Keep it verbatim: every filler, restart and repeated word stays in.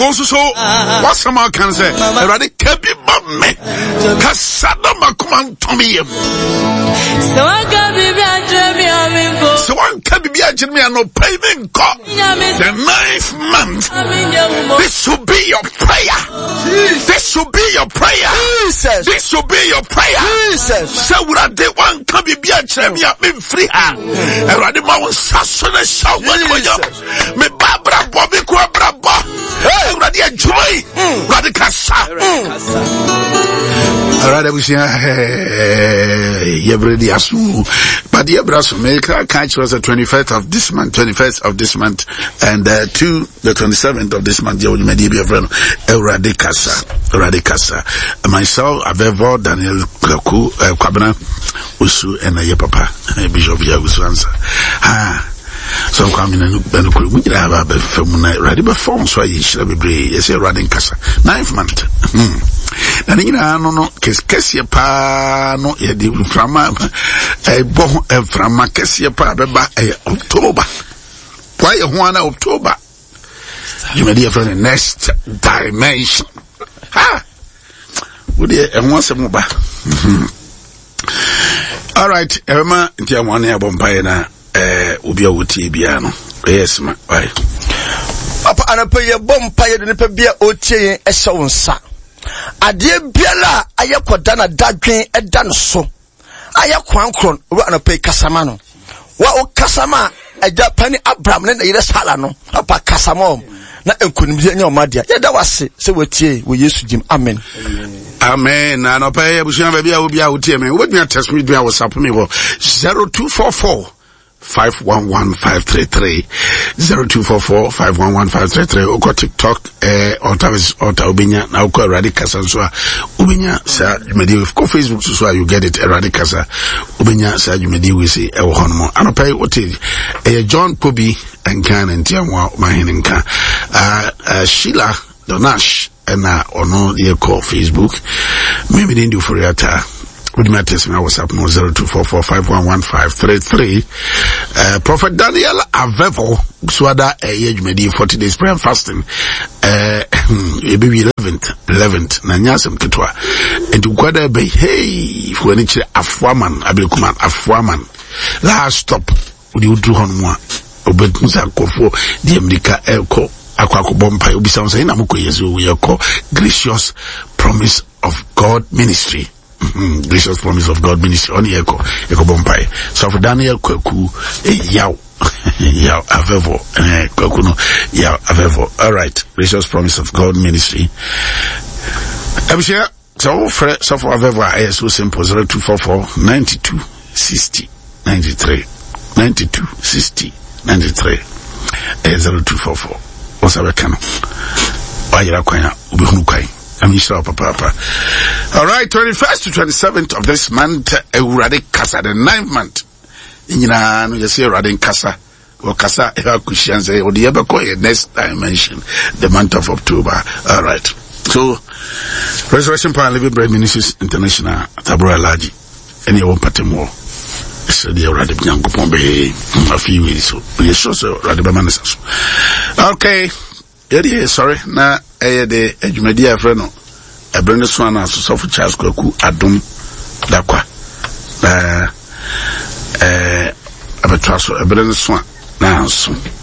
also so what some can say already kept me Casada Macuman Tommy. So I can be so one can be a no payment call the ninth month. This should be your prayer. This should be your prayer. This should be your prayer. So would I one can be a champion in free hand. And I did my own sasson and shout me Barbara Bobby Quabraba. Ready a joy. Radicasa. Alright, we say, yeah, ready as but the Abrasu America catch was the twenty-first of this month, twenty-first of this month, and uh, to the twenty-seventh of this month, you may be a friend, Radicasa, Radicasa. Myself, Avevo, Daniel Kaku, Kwabena, Usu, and a papa, Bishop Yagusu answer. Ah. So come in and we can have a film ready before so you should be brave. Yes, a riding casa. Ninth month. Hmm. And you know, no, kiss Cassia pa no, ye did from a bon from a Cassia pa beba October. Why a one October? You may be from the next dimension. Ha! Would you and once a mobile? All right, Emma, dear one year bombay. Eh, ubi oti biano. Yes, ma. Why? Papa, anape ye bompa ye nipe bia oti ye esha unsa. Adie biala aye kwa dana dadwen edan so. Aye kwa nkron wa anape kasamano. Wa o kasama eja pani Abraham ne yire sala no. Papa kasama na enkunimje nya omadia. Ye da wase se wetie we Yesu jim. Amen. Amen. Na no pa ye bushia ba bia obi a oti amen. What me test me bia WhatsApp me wo zero two four four five one one five three three zero two four four five one one five three three. Oko TikTok eh ota ota ubinya na uko Radicasa so ubinya sa jumedi with ko Facebook so you get it Radicasa ubinya sa jumedi we say e wo hono anopai oti eh John Kobi enkan entiamwa mahinenka ah Sheila Donash na ono ye ko Facebook maybe didn't do for yata. With my test, my WhatsApp no zero two four four five one one five three three. Uh, Prophet Daniel Avevo, Swada, a age medi forty days prayer and fasting. Uh, maybe eleventh, eleventh, Nanyasam Kitwa. And to Quada Bay, hey, for any Afwaman, Abilkuman, Afwaman. Last stop, would you do on one? Obetusa Kofo, the America Elko, Aquaco Bompai, Ubisam saying, Amuko Yezu, we are called Gracious Promise of God Ministry. Mm-hmm. Gracious Promise of God Ministry on Eko Eko Bompai. So for Daniel Kweku, eh, yaw, yaw, avevo, eh, Kweku no, yaw, avevo. All right, Gracious Promise of God Ministry. Abishia, so for so for avevo, I so simple zero two four four ninety two sixty ninety three ninety two sixty ninety three. Eh, zero two four four. What's our canon? Why you are quite ubihunu I'm Papa Papa. All right, twenty-first to twenty-seventh of this month, Radicasa, the ninth month. Inina, no, you see Radicasa, or Casa, Kushanze, or the Abako, next dimension, the month of October. All right. So, Resurrection Power Living Bread Ministries International, Tabora Laji, any one party more. So, the Radib Yanko Pombe, a few weeks, so, we show so, Radibamanas. Okay. Yeah, sorry, na eh de adwumadi afre no ebrene so na so for Charles Kwaku adom dakwa eh eh abetraso ebrene so na so